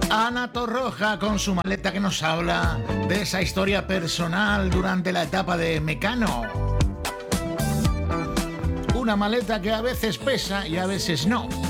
Ana Torroja con su maleta que nos habla de esa historia personal durante la etapa de Mecano. Una maleta que a veces pesa y a veces no.